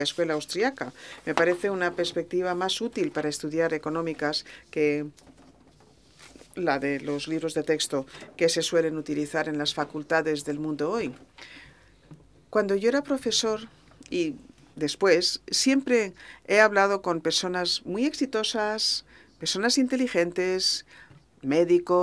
escuela austriaca. Me parece una perspectiva más útil para estudiar económicas que la de los libros de texto que se suelen utilizar en las facultades del mundo hoy. Cuando yo era profesor y después, siempre he hablado con personas muy exitosas, personas inteligentes, médicos,